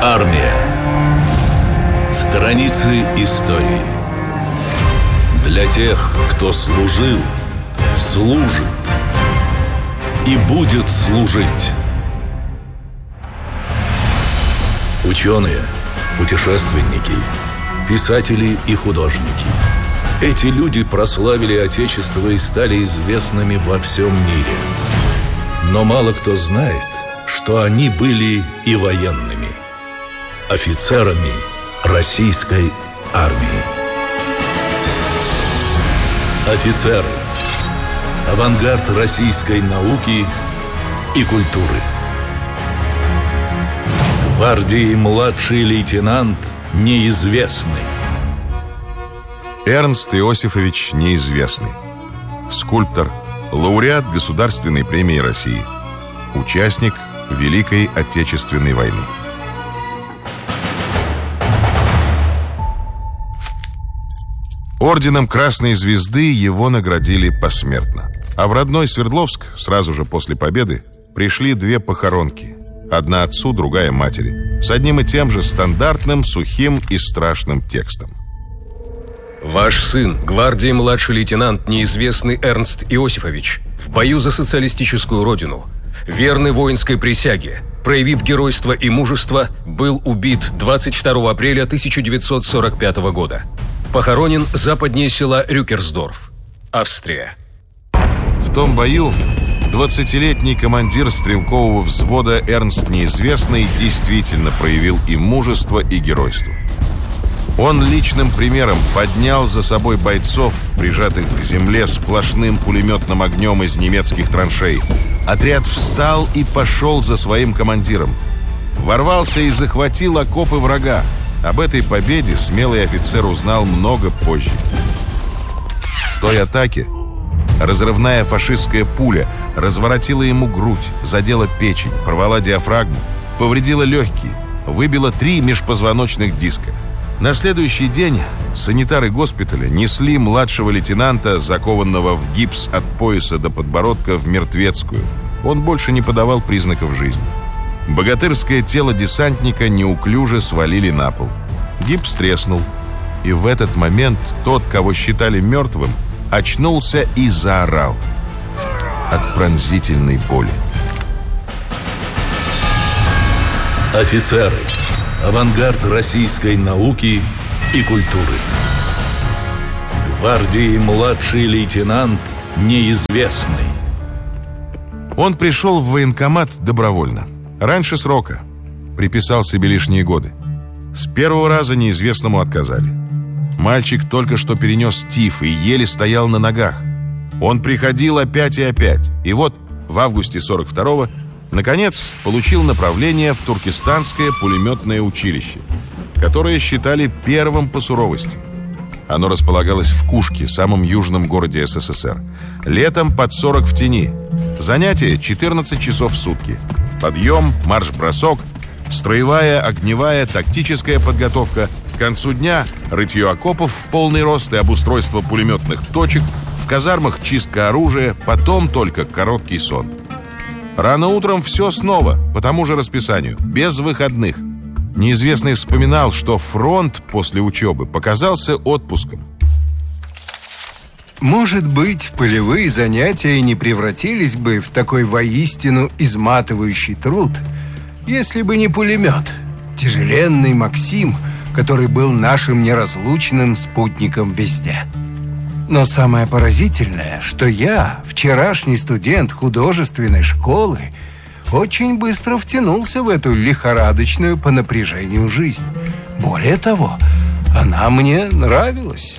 Армия. Страницы истории. Для тех, кто служил, служит и будет служить. Ученые, путешественники, писатели и художники. Эти люди прославили Отечество и стали известными во всем мире. Но мало кто знает, что они были и военными, офицерами российской армии. Офицеры. Авангард российской науки и культуры. Гвардии младший лейтенант Неизвестный. Эрнст Иосифович Неизвестный. Скульптор, лауреат Государственной премии России. Участник Великой Отечественной войны. Орденом Красной Звезды его наградили посмертно. А в родной Свердловск сразу же после победы пришли две похоронки. Одна отцу, другая матери. С одним и тем же стандартным, сухим и страшным текстом. Ваш сын, гвардии младший лейтенант Неизвестный Эрнст Иосифович, в бою за социалистическую родину, верный воинской присяге, проявив геройство и мужество, был убит 22 апреля 1945 года. Похоронен западнее села Рюкерсдорф, Австрия. В том бою 20-летний командир стрелкового взвода Эрнст Неизвестный действительно проявил и мужество, и геройство. Он личным примером поднял за собой бойцов, прижатых к земле сплошным пулеметным огнем из немецких траншей. Отряд встал и пошел за своим командиром. Ворвался и захватил окопы врага. Об этой победе смелый офицер узнал много позже. В той атаке разрывная фашистская пуля разворотила ему грудь, задела печень, порвала диафрагму, повредила легкие, выбила 3 межпозвоночных диска. На следующий день санитары госпиталя несли младшего лейтенанта, закованного в гипс от пояса до подбородка, в мертвецкую. Он больше не подавал признаков жизни. Богатырское тело десантника неуклюже свалили на пол. Гипс треснул. И в этот момент тот, кого считали мертвым, очнулся и заорал от пронзительной боли. Офицеры. Авангард российской науки и культуры. Гвардии младший лейтенант Неизвестный. Он пришел в военкомат добровольно. Раньше срока. Приписал себе лишние годы. С первого раза Неизвестному отказали. Мальчик только что перенес тиф и еле стоял на ногах. Он приходил опять и опять. И вот в августе 42-го наконец получил направление в Туркестанское пулеметное училище, которое считали первым по суровости. Оно располагалось в Кушке, самом южном городе СССР. Летом под 40 в тени. Занятия 14 часов в сутки. Подъем, марш-бросок, строевая, огневая, тактическая подготовка. К концу дня рытье окопов в полный рост и обустройство пулеметных точек. В казармах чистка оружия, потом только короткий сон. Рано утром все снова, по тому же расписанию, без выходных. Неизвестный вспоминал, что фронт после учебы показался отпуском. Может быть, полевые занятия не превратились бы в такой воистину изматывающий труд, если бы не пулемет, тяжеленный «Максим», который был нашим неразлучным спутником везде. Но самое поразительное, что я, вчерашний студент художественной школы, очень быстро втянулся в эту лихорадочную по напряжению жизнь. Более того, она мне нравилась.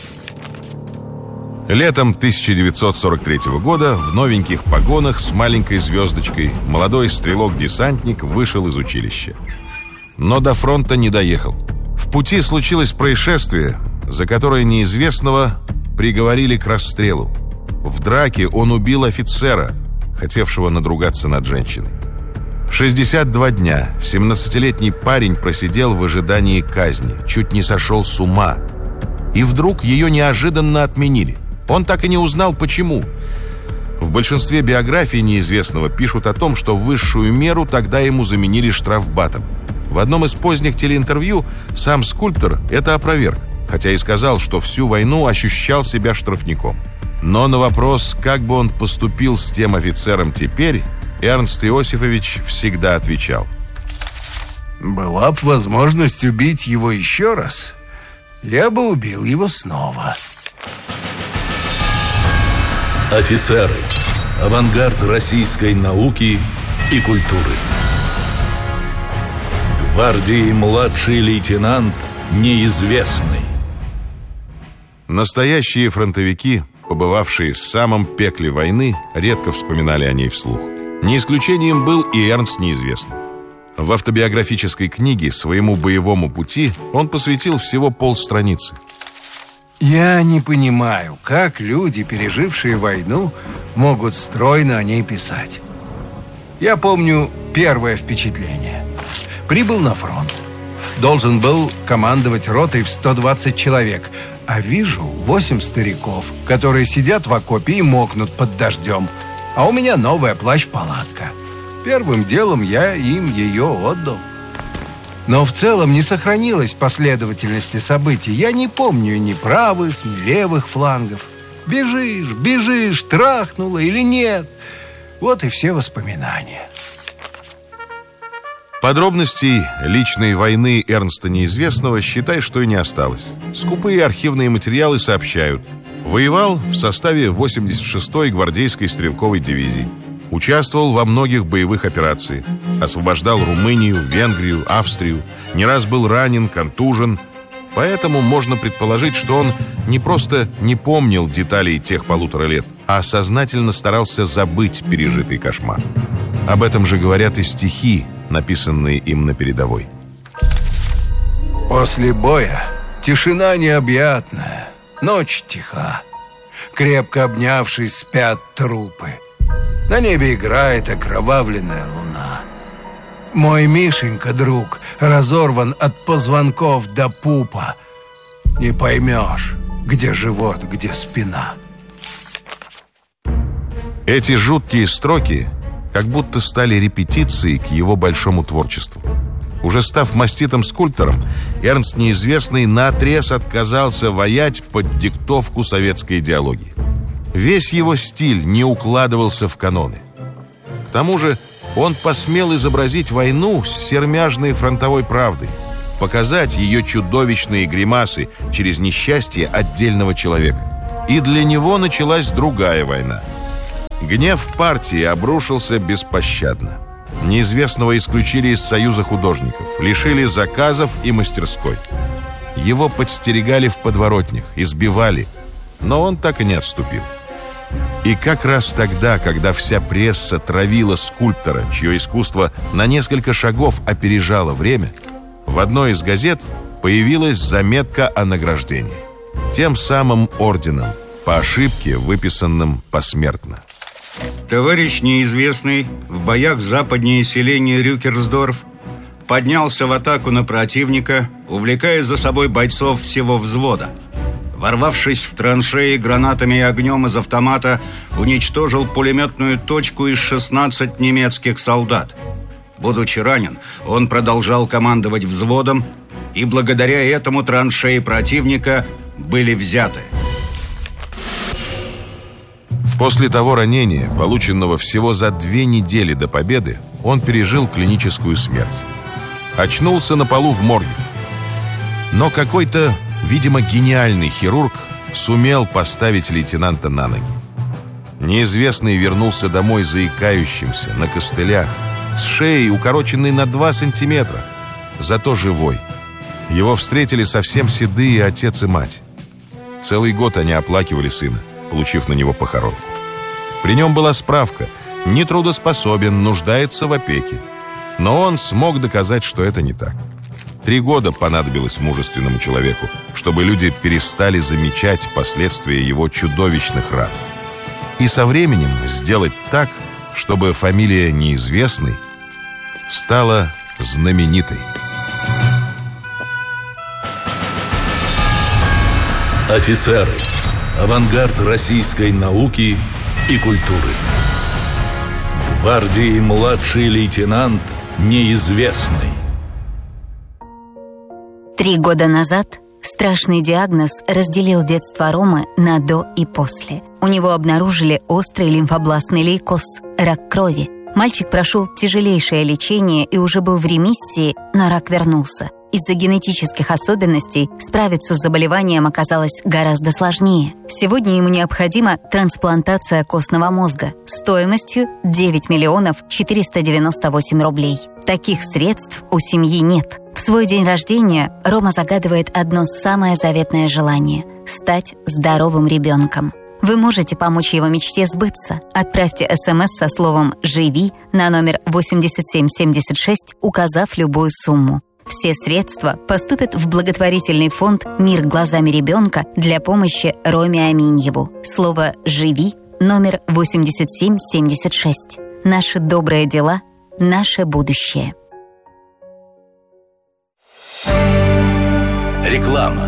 Летом 1943 года в новеньких погонах с маленькой звездочкой молодой стрелок-десантник вышел из училища. Но до фронта не доехал. В пути случилось происшествие, за которое Неизвестного приговорили к расстрелу. В драке он убил офицера, хотевшего надругаться над женщиной. 62 дня 17-летний парень просидел в ожидании казни, чуть не сошел с ума. И вдруг ее неожиданно отменили. Он так и не узнал, почему. В большинстве биографий Неизвестного пишут о том, что высшую меру тогда ему заменили штрафбатом. В одном из поздних телеинтервью сам скульптор это опроверг, хотя и сказал, что всю войну ощущал себя штрафником. Но на вопрос, как бы он поступил с тем офицером теперь, Эрнст Иосифович всегда отвечал: «Была б возможность убить его еще раз, я бы убил его снова». Офицеры. Авангард российской науки и культуры. Гвардии младший лейтенант неизвестный. Настоящие фронтовики, побывавшие в самом пекле войны, редко вспоминали о ней вслух. Не исключением был и Эрнст Неизвестный. В автобиографической книге «Своему боевому пути» он посвятил всего полстраницы. Я не понимаю, как люди, пережившие войну, могут стройно о ней писать. Я помню первое впечатление. Прибыл на фронт. Должен был командовать ротой в 120 человек, а вижу 8 стариков, которые сидят в окопе и мокнут под дождем. А у меня новая плащ-палатка. Первым делом я им ее отдал. Но в целом не сохранилось последовательности событий. Я не помню ни правых, ни левых флангов. Бежишь, трахнуло или нет. Вот и все воспоминания. Подробностей личной войны Эрнста Неизвестного, считай, что и не осталось. Скупые архивные материалы сообщают: воевал в составе 86-й гвардейской стрелковой дивизии. Участвовал во многих боевых операциях. Освобождал Румынию, Венгрию, Австрию. Не раз был ранен, контужен. Поэтому можно предположить, что он не просто не помнил деталей тех 1,5 лет, а сознательно старался забыть пережитый кошмар. Об этом же говорят и стихи, написанные им на передовой. После боя тишина необъятная, ночь тиха. Крепко обнявшись, спят трупы. На небе играет окровавленная луна. Мой Мишенька, друг, разорван от позвонков до пупа. Не поймешь, где живот, где спина. Эти жуткие строки как будто стали репетицией к его большому творчеству. Уже став маститым скульптором, Эрнст Неизвестный наотрез отказался воять под диктовку советской идеологии. Весь его стиль не укладывался в каноны. К тому же он посмел изобразить войну с сермяжной фронтовой правдой, показать ее чудовищные гримасы через несчастье отдельного человека. И для него началась другая война. Гнев партии обрушился беспощадно. Неизвестного исключили из Союза художников, лишили заказов и мастерской. Его подстерегали в подворотнях, избивали, но он так и не отступил. И как раз тогда, когда вся пресса травила скульптора, чье искусство на несколько шагов опережало время, в одной из газет появилась заметка о награждении. Тем самым орденом, по ошибке, выписанным посмертно. Товарищ Неизвестный в боях западнее селения Рюкерсдорф поднялся в атаку на противника, увлекая за собой бойцов всего взвода. Ворвавшись в траншеи, гранатами и огнем из автомата уничтожил пулеметную точку из 16 немецких солдат. Будучи ранен, он продолжал командовать взводом, и благодаря этому траншеи противника были взяты. После того ранения, полученного всего за 2 недели до победы, он пережил клиническую смерть. Очнулся на полу в морге. Но какой-то, видимо, гениальный хирург сумел поставить лейтенанта на ноги. Неизвестный вернулся домой заикающимся, на костылях, с шеей, укороченной на 2 сантиметра, зато живой. Его встретили совсем седые отец и мать. Целый год они оплакивали сына, получив на него похоронку. При нем была справка: нетрудоспособен, нуждается в опеке. Но он смог доказать, что это не так. 3 года понадобилось мужественному человеку, чтобы люди перестали замечать последствия его чудовищных ран. И со временем сделать так, чтобы фамилия Неизвестный стала знаменитой. Офицеры. Авангард российской науки и культуры. Гвардии младший лейтенант Неизвестный. 3 года назад страшный диагноз разделил детство Ромы на «до» и «после». У него обнаружили острый лимфобластный лейкоз – рак крови. Мальчик прошел тяжелейшее лечение и уже был в ремиссии, но рак вернулся. Из-за генетических особенностей справиться с заболеванием оказалось гораздо сложнее. Сегодня ему необходима трансплантация костного мозга стоимостью 9 миллионов 498 рублей. Таких средств у семьи нет. В свой день рождения Рома загадывает одно самое заветное желание – стать здоровым ребенком. Вы можете помочь его мечте сбыться. Отправьте СМС со словом «Живи» на номер 8776, указав любую сумму. Все средства поступят в благотворительный фонд «Мир глазами ребенка» для помощи Роме Аминьеву. Слово «Живи» номер 8776. Наши добрые дела – наше будущее. Реклама.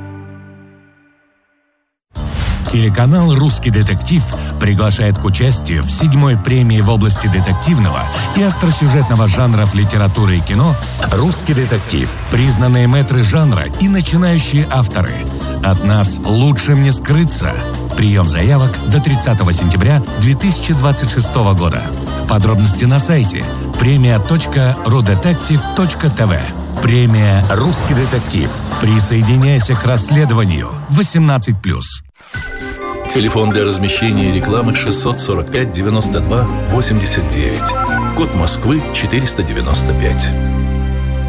Телеканал «Русский детектив» приглашает к участию в 7-й премии в области детективного и остросюжетного жанров литературы и кино «Русский детектив». Признанные мэтры жанра и начинающие авторы. От нас лучшим не скрыться. Прием заявок до 30 сентября 2026 года. Подробности на сайте premia.rudetective.tv. Премия «Русский детектив». Присоединяйся к расследованию. 18+. Телефон для размещения рекламы 645 92 89. Код Москвы 495.